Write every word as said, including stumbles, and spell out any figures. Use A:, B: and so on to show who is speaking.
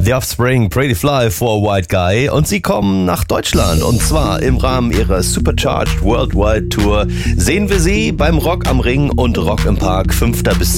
A: The Offspring, Pretty Fly for a White Guy, und sie kommen nach Deutschland, und zwar im Rahmen ihrer Supercharged Worldwide Tour sehen wir sie beim Rock am Ring und Rock im Park fünfter bis